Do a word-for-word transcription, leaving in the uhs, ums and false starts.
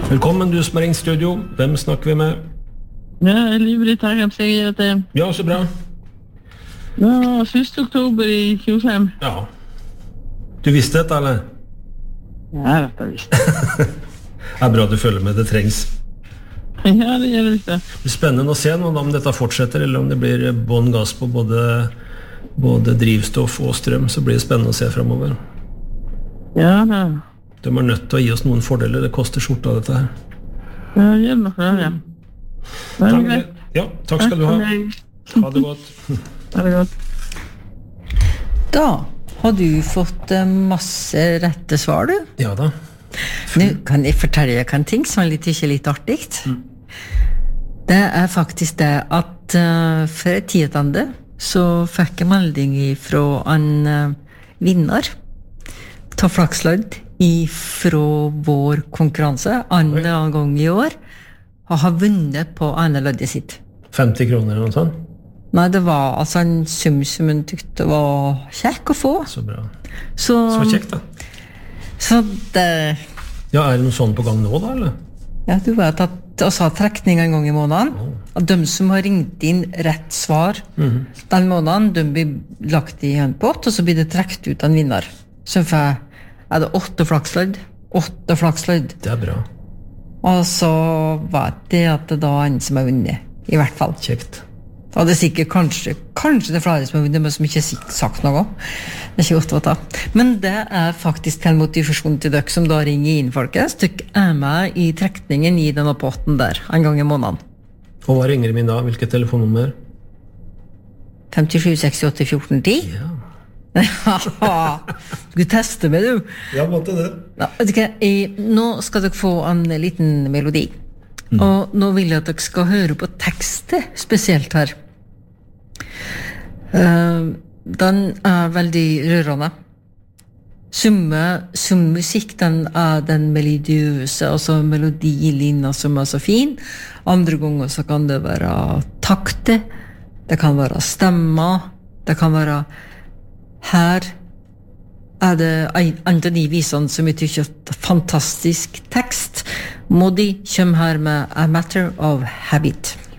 Velkommen, du som er ringt studio. Hvem snakker vi med? Ja, Liv-Britt her, jeg sier at det... Ja, så bra. Ja, første oktober i tjuefem. Ja. Du visste dette, eller? Ja, jeg vet det visst. Det er bra du følger med, det trengs. Ja, det gjør det visst det. Det blir spennende å se nå om dette fortsetter, eller om det blir bånd gass på både, både drivstoff og strøm, så blir det spennende å se fremover. Ja, det... De er nødt til å gi oss noen fordeler, det koster skjorta dette her. Ja, gjør det noe, ja. Det er greit. Ja, takk skal du ha. Ha det godt. Ha det godt. Da har du fått masse rette svar, du. Ja da. Nå kan jeg fortelle deg en ting som er litt, ikke litt artig. Mm. Det er faktisk det at uh, for et tidende så fikk jeg melding fra en uh, vinner ta flakslodd fra vår konkurranse andre gang i år og har vunnet på ene loddet sitt. femti kroner eller noe sånt? Nei, det var altså en sum som hun tykte var kjekk å få. Så bra. Så, så kjekk da. Så det... Ja, er det noe sånn på gang nå da, eller? Ja, du vet at også har trekning en gang i måneden. Oh. At de som har ringt inn rett svar mm-hmm. den måneden, de blir lagt i en pott, og så blir det trekt ut en vinner. Så får er det åtte flakslodd. Åtte flakslodd. Det er bra. Og så vet jeg at det da er en som har vunnet, i hvert fall. Kjekt. Og det er sikkert kanskje, kanskje det er flere som har vunnet, men som ikke har sagt noe. Det er ikke godt å ta. Men det er faktisk en motivasjon til dere som da ringer inn, folkens. Dere er med i trekningen i denne potten der, en gang i måneden. Og hva ringer min da? Hvilket telefonnummer? fem sju seks åtte fjorten ti. Ja. Du tester med, du. Ja, måtte det. Ja, jeg, nå skal dere få en liten melodi. Mm. Og nå vil jeg at dere skal høre på tekstet spesielt her. Uh, den er veldig rørende. Summe, som musikk, den er den melodiøse, altså melodilinja som er så fin. Andre ganger så kan det være takte, det kan være stemmer, det kan være her er det en av de visene som jeg tykker er fantastisk tekst. Modi kommer her med A Matter of Habit.